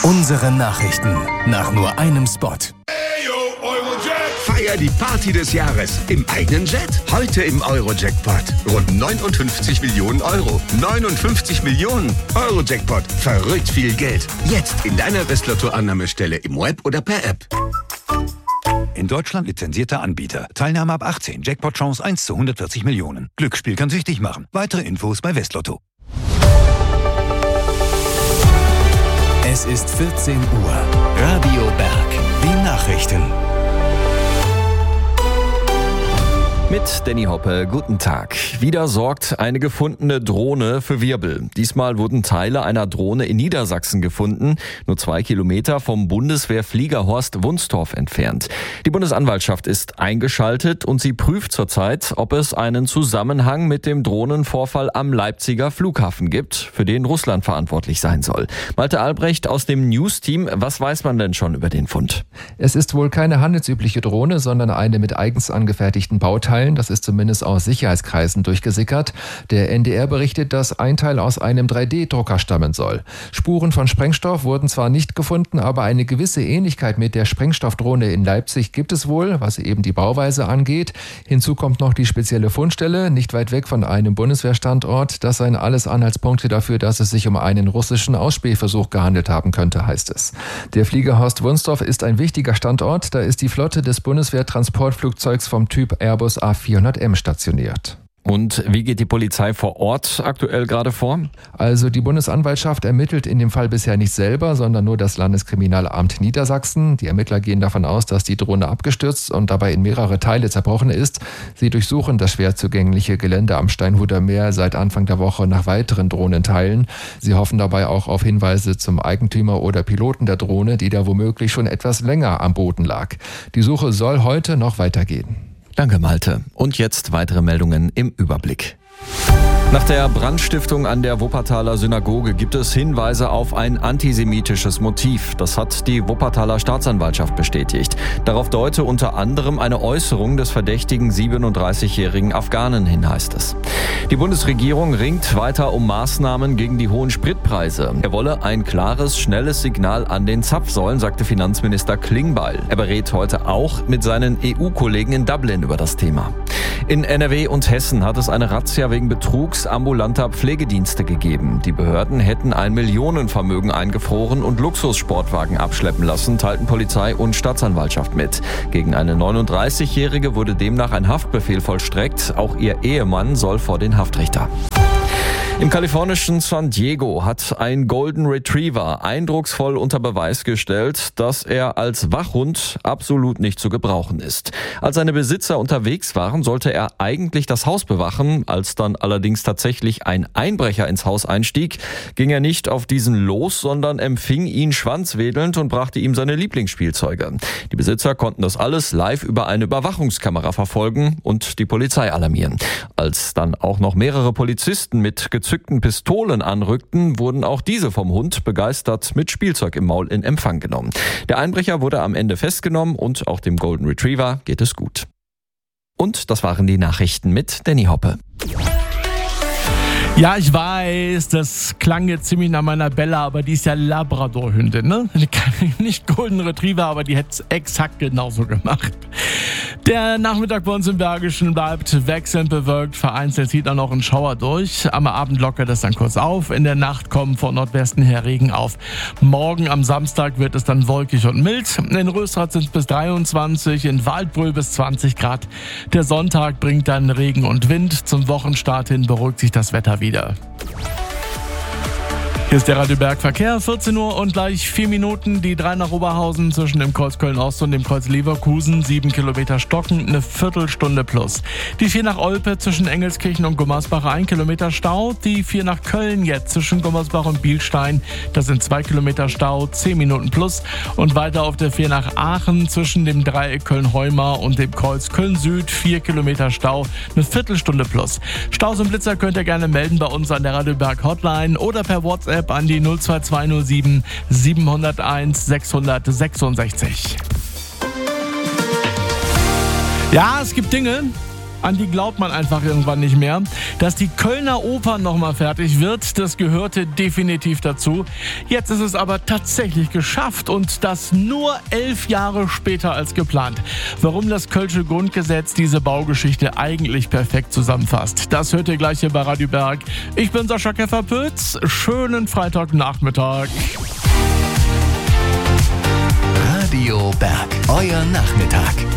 Unsere Nachrichten nach nur einem Spot. Feier die Party des Jahres im eigenen Jet. Heute im Euro-Jackpot. Rund 59 Millionen Euro. 59 Millionen Euro-Jackpot. Verrückt viel Geld. Jetzt in deiner Westlotto-Annahmestelle im Web oder per App. In Deutschland lizenzierter Anbieter. Teilnahme ab 18. Jackpot-Chance 1 zu 140 Millionen. Glücksspiel kann süchtig machen. Weitere Infos bei Westlotto. Es ist 14 Uhr. Radio Berg. Die Nachrichten. Mit Danny Hoppe, guten Tag. Wieder sorgt eine gefundene Drohne für Wirbel. Diesmal wurden Teile einer Drohne in Niedersachsen gefunden, nur 2 Kilometer vom Bundeswehrfliegerhorst Wunstorf entfernt. Die Bundesanwaltschaft ist eingeschaltet und sie prüft zurzeit, ob es einen Zusammenhang mit dem Drohnenvorfall am Leipziger Flughafen gibt, für den Russland verantwortlich sein soll. Malte Albrecht aus dem News-Team, was weiß man denn schon über den Fund? Es ist wohl keine handelsübliche Drohne, sondern eine mit eigens angefertigten Bauteilen. Das ist zumindest aus Sicherheitskreisen durchgesickert. Der NDR berichtet, dass ein Teil aus einem 3D-Drucker stammen soll. Spuren von Sprengstoff wurden zwar nicht gefunden, aber eine gewisse Ähnlichkeit mit der Sprengstoffdrohne in Leipzig gibt es wohl, was eben die Bauweise angeht. Hinzu kommt noch die spezielle Fundstelle, nicht weit weg von einem Bundeswehrstandort. Das seien alles Anhaltspunkte dafür, dass es sich um einen russischen Ausspähversuch gehandelt haben könnte, heißt es. Der Fliegerhorst Wunstorf ist ein wichtiger Standort. Da ist die Flotte des Bundeswehr-Transportflugzeugs vom Typ Airbus A400M stationiert. Und wie geht die Polizei vor Ort aktuell gerade vor? Also die Bundesanwaltschaft ermittelt in dem Fall bisher nicht selber, sondern nur das Landeskriminalamt Niedersachsen. Die Ermittler gehen davon aus, dass die Drohne abgestürzt und dabei in mehrere Teile zerbrochen ist. Sie durchsuchen das schwer zugängliche Gelände am Steinhuder Meer seit Anfang der Woche nach weiteren Drohnenteilen. Sie hoffen dabei auch auf Hinweise zum Eigentümer oder Piloten der Drohne, die da womöglich schon etwas länger am Boden lag. Die Suche soll heute noch weitergehen. Danke, Malte. Und jetzt weitere Meldungen im Überblick. Nach der Brandstiftung an der Wuppertaler Synagoge gibt es Hinweise auf ein antisemitisches Motiv. Das hat die Wuppertaler Staatsanwaltschaft bestätigt. Darauf deute unter anderem eine Äußerung des verdächtigen 37-jährigen Afghanen hin, heißt es. Die Bundesregierung ringt weiter um Maßnahmen gegen die hohen Spritpreise. Er wolle ein klares, schnelles Signal an den Zapfsäulen, sagte Finanzminister Klingbeil. Er berät heute auch mit seinen EU-Kollegen in Dublin über das Thema. In NRW und Hessen hat es eine Razzia wegen Betrugs ambulanter Pflegedienste gegeben. Die Behörden hätten ein Millionenvermögen eingefroren und Luxussportwagen abschleppen lassen, teilten Polizei und Staatsanwaltschaft mit. Gegen eine 39-Jährige wurde demnach ein Haftbefehl vollstreckt. Auch ihr Ehemann soll vor den Haftrichter. Im kalifornischen San Diego hat ein Golden Retriever eindrucksvoll unter Beweis gestellt, dass er als Wachhund absolut nicht zu gebrauchen ist. Als seine Besitzer unterwegs waren, sollte er eigentlich das Haus bewachen. Als dann allerdings tatsächlich ein Einbrecher ins Haus einstieg, ging er nicht auf diesen los, sondern empfing ihn schwanzwedelnd und brachte ihm seine Lieblingsspielzeuge. Die Besitzer konnten das alles live über eine Überwachungskamera verfolgen und die Polizei alarmieren. Als dann auch noch mehrere Polizisten mit gezückten Pistolen anrückten, wurden auch diese vom Hund begeistert mit Spielzeug im Maul in Empfang genommen. Der Einbrecher wurde am Ende festgenommen und auch dem Golden Retriever geht es gut. Und das waren die Nachrichten mit Danny Hoppe. Ja, ich weiß, das klang jetzt ziemlich nach meiner Bella, aber die ist ja Labrador-Hündin, ne? Nicht Golden Retriever, aber die hätte es exakt genauso gemacht. Der Nachmittag bei uns im Bergischen bleibt wechselnd bewölkt, vereinzelt zieht dann noch ein Schauer durch. Am Abend lockert es dann kurz auf, in der Nacht kommen von Nordwesten her Regen auf. Morgen am Samstag wird es dann wolkig und mild. In Rösrath sind es bis 23, in Waldbröl bis 20 Grad. Der Sonntag bringt dann Regen und Wind. Zum Wochenstart hin beruhigt sich das Wetter wieder. Hier ist der Radio Berg Verkehr, 14 Uhr und gleich 4 Minuten. Die 3 nach Oberhausen zwischen dem Kreuz Köln-Ost und dem Kreuz Leverkusen, 7 Kilometer Stocken, eine Viertelstunde plus. Die 4 nach Olpe zwischen Engelskirchen und Gummersbach, 1 Kilometer Stau. Die 4 nach Köln jetzt zwischen Gummersbach und Bielstein, das sind 2 Kilometer Stau, 10 Minuten plus. Und weiter auf der 4 nach Aachen zwischen dem Dreieck Köln-Heumar und dem Kreuz Köln-Süd, 4 Kilometer Stau, eine Viertelstunde plus. Staus und Blitzer könnt ihr gerne melden bei uns an der Radio Berg Hotline oder per WhatsApp an die 02207 701 666. Ja, es gibt Dinge, An die glaubt man einfach irgendwann nicht mehr. Dass die Kölner Oper nochmal fertig wird, das gehörte definitiv dazu. Jetzt ist es aber tatsächlich geschafft und das nur 11 Jahre später als geplant. Warum das Kölsche Grundgesetz diese Baugeschichte eigentlich perfekt zusammenfasst, das hört ihr gleich hier bei Radio Berg. Ich bin Sascha Käfer-Pütz. Schönen Freitagnachmittag. Radio Berg, euer Nachmittag.